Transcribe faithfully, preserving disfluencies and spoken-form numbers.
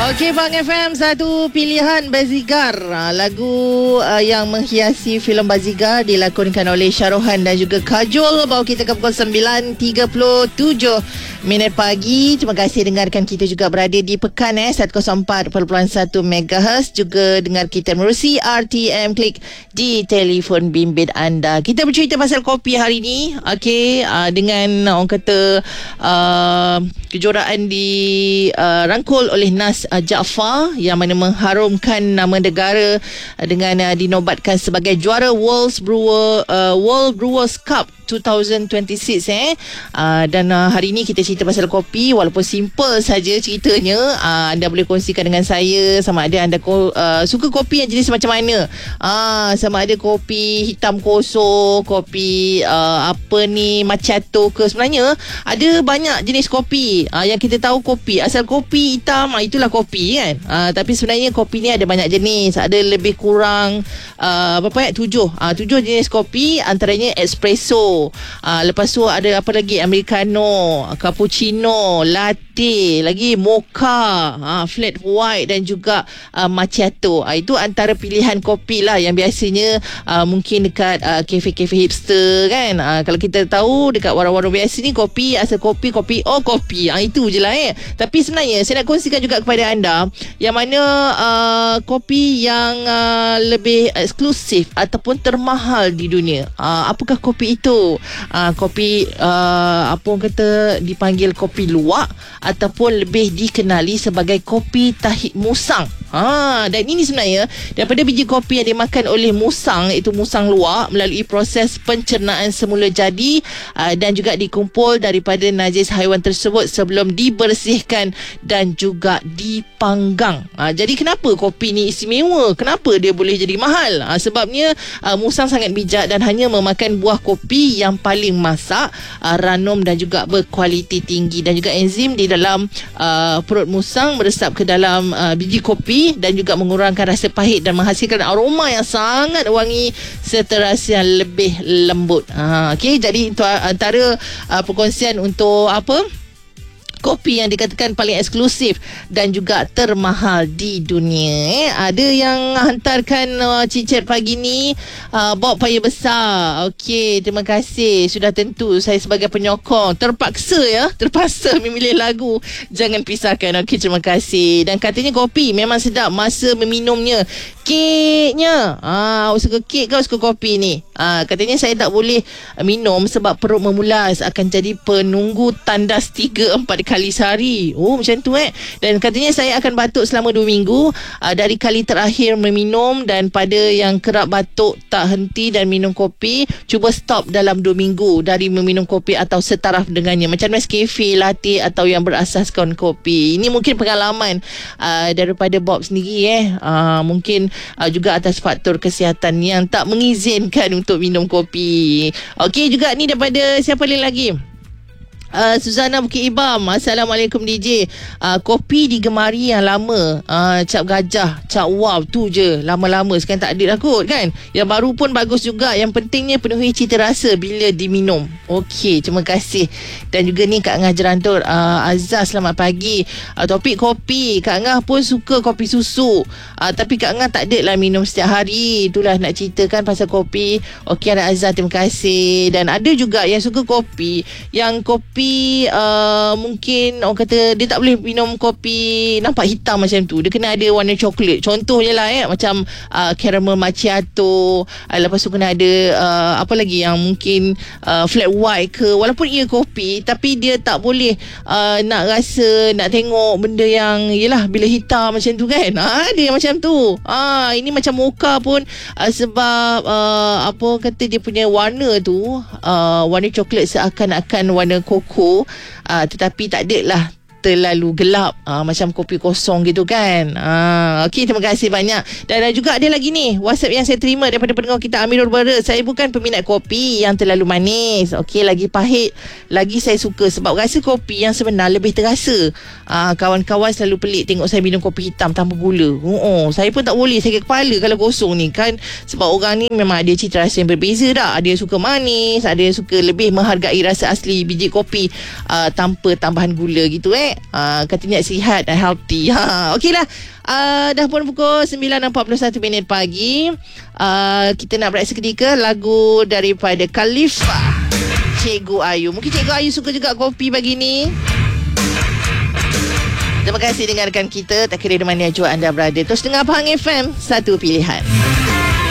Okey, Bang F M, satu pilihan Bazigar. Lagu uh, yang menghiasi filem Bazigar dilakonkan oleh Syarohan dan juga Kajol. Bawa kita ke pukul sembilan tiga puluh tujuh minit pagi. Terima kasih dengarkan kita juga berada di Pekan eh seratus empat perpuluhan satu megahertz. Juga dengar kita melalui R T M Klik di telefon bimbit anda. Kita bercerita pasal kopi hari ini. Okey, uh, dengan orang kata uh, kejuaraan dirangkul uh, oleh Nas uh, Jaafar yang mana mengharumkan nama negara uh, dengan uh, dinobatkan sebagai juara World Brewer uh, World Brewers Cup dua ribu dua puluh enam eh uh, dan uh, hari ini kita cerita pasal kopi, walaupun simple saja ceritanya. Uh, anda boleh kongsikan dengan saya sama ada anda ko, uh, suka kopi yang jenis macam mana. Uh, sama ada kopi hitam kosong, kopi uh, apa ni macchiato ke. Sebenarnya ada banyak jenis kopi uh, yang kita tahu kopi asal kopi hitam uh, itulah kopi kan. Uh, tapi sebenarnya kopi ni ada banyak jenis, ada lebih kurang uh, berapa ya tujuh uh, tujuh jenis kopi, antaranya espresso. Uh, lepas tu ada apa lagi, americano, cappuccino, latte, lagi mocha, uh, flat white dan juga uh, macchiato. Uh, itu antara pilihan kopi lah yang biasanya uh, mungkin dekat uh, kafe-kafe hipster kan. Uh, kalau kita tahu dekat warung-warung biasa ni kopi asal kopi kopi oh kopi. Uh, itu je lah eh. Tapi sebenarnya saya nak kongsikan juga kepada anda yang mana uh, kopi yang uh, lebih eksklusif ataupun termahal di dunia. Uh, apakah kopi itu? Uh, kopi uh, apa orang kata dipanggil kopi luwak ataupun lebih dikenali sebagai kopi tahit musang. Ha, dan ini sebenarnya daripada biji kopi yang dimakan oleh musang, iaitu musang luwak, melalui proses pencernaan semula jadi uh, dan juga dikumpul daripada najis haiwan tersebut sebelum dibersihkan dan juga dipanggang. Ha, jadi kenapa kopi ni istimewa? Kenapa dia boleh jadi mahal? Ha, sebabnya uh, musang sangat bijak dan hanya memakan buah kopi yang paling masak, uh, ranum dan juga berkualiti tinggi, dan juga enzim di dalam uh, perut musang meresap ke dalam uh, biji kopi dan juga mengurangkan rasa pahit dan menghasilkan aroma yang sangat wangi serta rasa yang lebih lembut. Ha, okey, jadi itu antara uh, perkongsian untuk apa? Kopi yang dikatakan paling eksklusif dan juga termahal di dunia. Eh, ada yang hantarkan uh, cicit pagi ni, uh, Bob Paya Besar. Okey, terima kasih. Sudah tentu saya sebagai penyokong terpaksa ya, terpaksa memilih lagu Jangan Pisahkan. Okey, terima kasih. Dan katanya kopi memang sedap masa meminumnya. Keknya, ah, suka kek kau suka kopi ni. Ah, katanya saya tak boleh minum sebab perut memulas, akan jadi penunggu tandas tiga empat kali sehari. Oh, macam tu eh. Dan katanya saya akan batuk selama dua minggu uh, dari kali terakhir meminum, dan pada yang kerap batuk tak henti dan minum kopi, cuba stop dalam dua minggu dari meminum kopi atau setaraf dengannya, macam Nescafe, latte atau yang berasaskan kopi. Ini mungkin pengalaman uh, daripada Bob sendiri eh. Uh, mungkin uh, juga atas faktor kesihatan yang tak mengizinkan untuk minum kopi. Okey, juga ni daripada siapa lagi? Uh, Suzana Bukit Ibam. Assalamualaikum D J. uh, Kopi digemari yang lama, uh, cap gajah, cap wow tu je. Lama-lama sekarang tak ada dah kot kan. Yang baru pun bagus juga. Yang pentingnya penuhi cita rasa bila diminum. Okey, terima kasih. Dan juga ni Kak Ngah Jerantur, uh, Azaz, selamat pagi. uh, Topik kopi, Kak Ngah pun suka kopi susu, uh, tapi Kak Ngah tak ada lah minum setiap hari. Itulah nak ceritakan pasal kopi. Okey, ada Azaz, terima kasih. Dan ada juga yang suka kopi, yang kopi Kopi uh, mungkin orang kata dia tak boleh minum kopi nampak hitam macam tu. Dia kena ada warna coklat. Contohnya lah eh, macam uh, caramel macchiato. uh, Lepas tu kena ada uh, apa lagi yang mungkin uh, flat white ke. Walaupun ia kopi, tapi dia tak boleh uh, nak rasa, nak tengok benda yang yelah bila hitam macam tu kan. ha, Dia macam tu. ha, Ini macam mocha pun uh, sebab uh, apa kata dia punya warna tu uh, warna coklat seakan-akan warna koko. Uh, tetapi tak ada lah terlalu gelap, uh, macam kopi kosong gitu kan. uh, Okey, terima kasih banyak. Dan uh, juga ada lagi ni WhatsApp yang saya terima daripada pendengar kita, Amirul Bara. Saya bukan peminat kopi yang terlalu manis, okey, lagi pahit lagi saya suka, sebab rasa kopi yang sebenar lebih terasa. uh, Kawan-kawan selalu pelik tengok saya minum kopi hitam tanpa gula. oh, oh, Saya pun tak boleh, sakit kepala kalau kosong ni kan. Sebab orang ni memang ada cita rasa yang berbeza dah. Ada yang suka manis, ada yang suka lebih menghargai rasa asli biji kopi uh, tanpa tambahan gula gitu eh. sihat. Uh, kata niat sihat dan healthy. Ha, okeylah. Uh, dah pun pukul sembilan empat puluh satu minit pagi. Uh, kita nak berehat seketika lagu daripada Khalifa, Cikgu Ayu. Mungkin Cikgu Ayu suka juga kopi pagi ni. Terima kasih dengarkan kita. Tak kira di mana jua anda berada. Terus dengar Pahang F M, satu pilihan.